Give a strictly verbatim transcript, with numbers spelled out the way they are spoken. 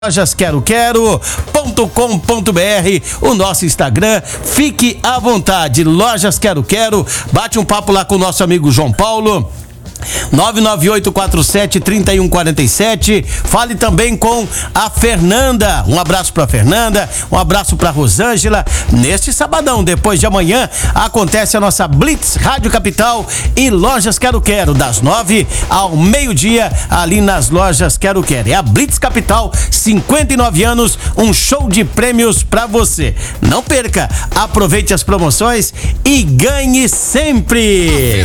lojas quero quero ponto com ponto br, o nosso Instagram, fique à vontade, Lojas Quero Quero, bate um papo lá com o nosso amigo João Paulo, nove nove oito quatro sete três um quatro sete. Fale também com a Fernanda. Um abraço pra Fernanda, um abraço pra Rosângela. Neste sabadão, depois de amanhã, acontece a nossa Blitz Rádio Capital e Lojas Quero Quero, das nove ao meio-dia, ali nas Lojas Quero Quero. É a Blitz Capital, cinquenta e nove anos, um show de prêmios pra você. Não perca, aproveite as promoções e ganhe sempre.